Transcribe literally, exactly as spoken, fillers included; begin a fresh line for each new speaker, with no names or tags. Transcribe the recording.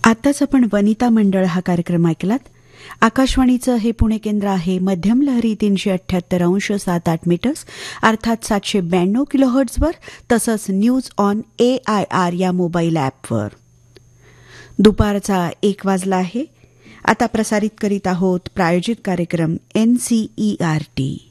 आताच आपण वनिता मंडळ हा कार्यक्रम ऐकलात. आकाशवाणीचं हे पुणे केंद्र आहे. मध्यम लहरी तीनशे अठ्ठ्याहत्तर अंश सात आठ मीटर्स अर्थात सातशे ब्याण्णव किलोहर्ट्झवर, तसंच news on A I R या मोबाईल ॲपवर. दुपारचा एक वाजला आहे. आता प्रसारित करीत आहोत प्रायोजित कार्यक्रम N C E R T.